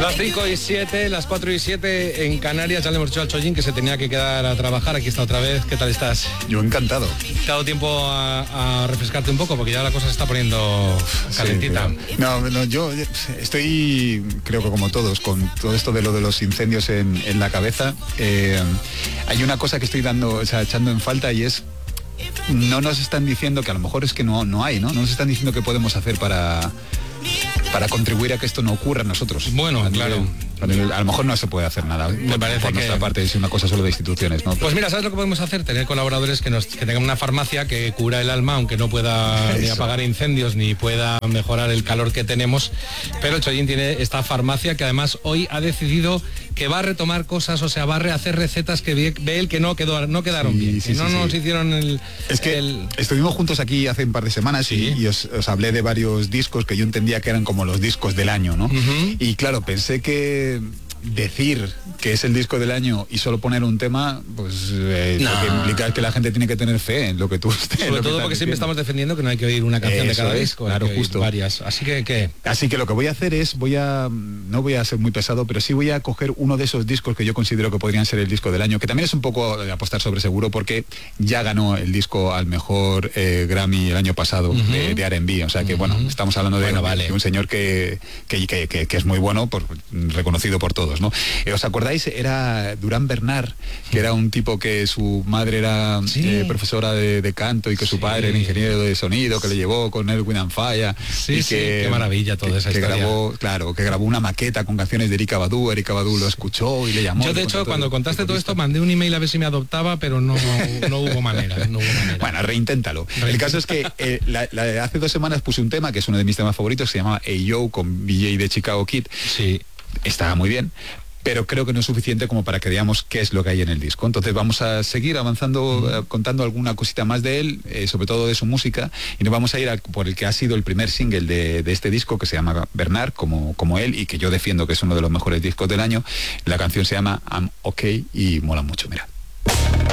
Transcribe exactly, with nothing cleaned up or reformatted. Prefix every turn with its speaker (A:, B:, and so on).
A: Las cinco y siete, las cuatro y siete en Canarias. Ya le hemos dicho al Chollín que se tenía que quedar a trabajar. Aquí está otra vez. ¿Qué tal estás?
B: Yo encantado.
A: ¿Te ha dado tiempo a, a refrescarte un poco? Porque ya la cosa se está poniendo calentita.
B: Sí, no, no, yo estoy, creo que como todos, con todo esto de lo de los incendios en, en la cabeza. Eh, hay una cosa que estoy dando, o sea, echando en falta, y es, no nos están diciendo, que a lo mejor es que no, no hay, ¿no? No nos están diciendo qué podemos hacer para... para contribuir a que esto no ocurra a nosotros.
A: Bueno,
B: a
A: claro.
B: Nivel, a, nivel, a lo mejor no se puede hacer nada.
A: Me
B: por,
A: parece
B: por
A: que...
B: nuestra parte es una cosa solo de instituciones, ¿no?
A: Pues mira, ¿sabes lo que podemos hacer? Tener colaboradores que nos que tengan una farmacia que cura el alma, aunque no pueda Eso. ni apagar incendios ni pueda mejorar el calor que tenemos. Pero el Chollín tiene esta farmacia que además hoy ha decidido que va a retomar cosas, o sea, va a rehacer recetas que ve, ve él que no quedó, no quedaron sí, bien. Sí, que sí, no sí. nos hicieron el...
B: Es que
A: el...
B: estuvimos juntos aquí hace un par de semanas sí. y, y os, os hablé de varios discos que yo entendía que eran como los discos del año, ¿no? Uh-huh. Y claro, pensé que decir que es el disco del año y solo poner un tema, pues eh, no. lo que implica es que la gente tiene que tener fe en lo que tú estés.
A: Sobre todo porque siempre estamos defendiendo que no hay que oír una canción Eso de cada es, disco,
B: claro, justo.
A: varias. Así que ¿qué?
B: Así que lo que voy a hacer es, voy a, no voy a ser muy pesado, pero sí voy a coger uno de esos discos que yo considero que podrían ser el disco del año, que también es un poco apostar sobre seguro porque ya ganó el disco al mejor eh, Grammy el año pasado uh-huh. de, de R and B, o sea que uh-huh. bueno, estamos hablando de,
A: bueno,
B: de,
A: vale.
B: de un señor que, que, que, que, que es muy bueno, por, reconocido por todos, ¿no? Eh, ¿Os acordáis? Era Durán Bernard, que era un tipo que su madre era sí. eh, profesora de, de canto y que su sí. padre era ingeniero de sonido, que le llevó con Earth, Wind and Fire.
A: Sí,
B: y
A: sí,
B: que,
A: qué maravilla toda
B: que,
A: esa
B: que
A: historia.
B: Grabó, claro, que grabó una maqueta con canciones de Erykah Badu, Erykah Badu lo escuchó y le llamó.
A: Yo de hecho cuando contaste todo esto mandé un email a ver si me adoptaba, pero no, no hubo manera, no hubo manera.
B: Bueno, reinténtalo. El caso es que eh, la, la, hace dos semanas puse un tema que es uno de mis temas favoritos, se llama Hey Yo con B J de Chicago Kid.
A: Sí.
B: Estaba muy bien, pero creo que no es suficiente como para que veamos qué es lo que hay en el disco. Entonces vamos a seguir avanzando, mm. eh, contando alguna cosita más de él, eh, sobre todo de su música, y nos vamos a ir a, por el que ha sido el primer single de, de este disco, que se llama Bernard, como, como él, y que yo defiendo que es uno de los mejores discos del año. La canción se llama I'm Okay y mola mucho, mira.